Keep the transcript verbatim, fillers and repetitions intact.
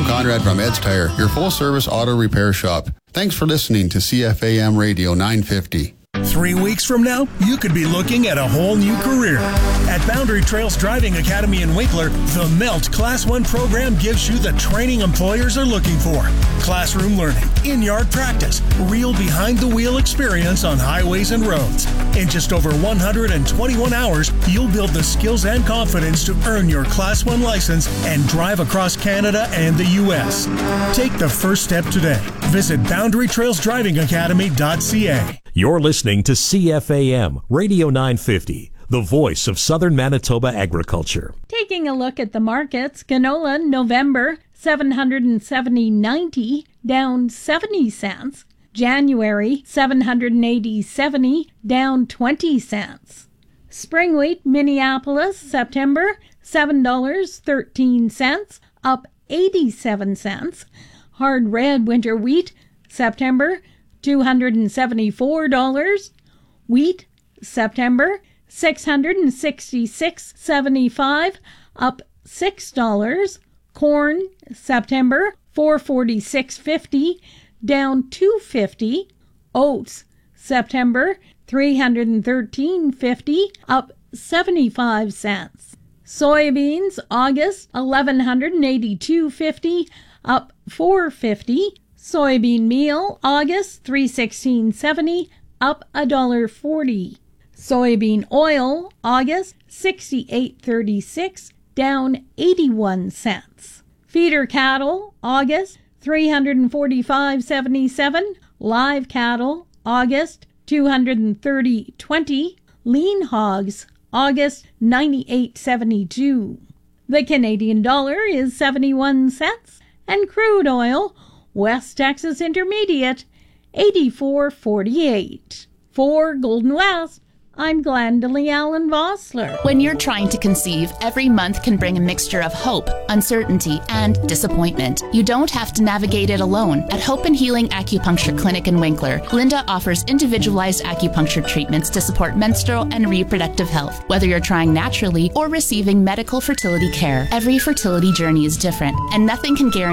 Conrad from Ed's Tire, your full-service auto repair shop. Thanks for listening to C F A M Radio nine fifty. Three weeks from now, you could be looking at a whole new career. At Boundary Trails Driving Academy in Winkler, the MELT Class one program gives you the training employers are looking for. Classroom learning, in-yard practice, real behind-the-wheel experience on highways and roads. In just over one hundred twenty-one hours, you'll build the skills and confidence to earn your Class one license and drive across Canada and the U S. Take the first step today. Visit boundary trails driving academy dot c a. You're listening to C F A M Radio nine fifty, the voice of Southern Manitoba agriculture. Taking a look at the markets, canola November seven hundred seventy ninety, down seventy cents. January seven hundred eighty seventy, down twenty cents. Spring wheat Minneapolis September seven dollars and thirteen cents, up eighty-seven cents. Hard red winter wheat September two hundred seventy-four dollars. Wheat September six hundred sixty-six dollars and seventy-five cents, up six dollars. Corn September four hundred forty-six dollars and fifty cents, down two dollars and fifty cents. Oats September three hundred thirteen dollars and fifty cents, up seventy-five cents. Soybeans August eleven eighty-two dollars and fifty cents, up four dollars and fifty cents. Soybean meal August three hundred sixteen dollars and seventy cents, up one dollar and forty cents. Soybean oil August sixty-eight dollars and thirty-six cents, down eighty-one cents. Feeder cattle August three hundred forty-five dollars and seventy-seven cents. Live cattle August two hundred thirty dollars and twenty cents. Lean hogs August ninety-eight dollars and seventy-two cents. The Canadian dollar is seventy-one cents, and crude oil West Texas Intermediate eighty-four forty-eight. For Golden West, I'm Glendalee Allen Vossler. When you're trying to conceive, every month can bring a mixture of hope, uncertainty, and disappointment. You don't have to navigate it alone. At Hope and Healing Acupuncture Clinic in Winkler, Linda offers individualized acupuncture treatments to support menstrual and reproductive health, whether you're trying naturally or receiving medical fertility care. Every fertility journey is different, and nothing can guarantee